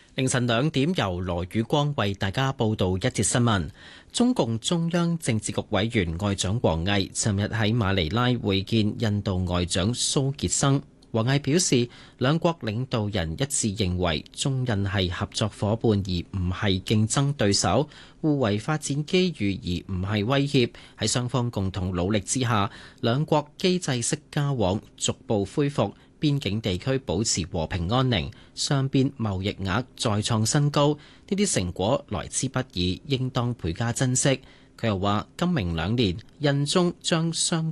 凌晨2點，由羅宇光為大家報道一節新聞。中共中央政治局委員外長王毅尋日喺馬尼拉會見印度外長蘇傑生。王毅表示，兩國領導人一致認為中印係合作伙伴而唔係競爭對手，互為發展機遇而唔係威脅。喺雙方共同努力之下，兩國機制式交往逐步恢復，邊境地區保持和平安寧，雙邊貿易額再創新高，呢啲成果來之不易，應當倍加珍惜。佢又話：今明兩年，印中將相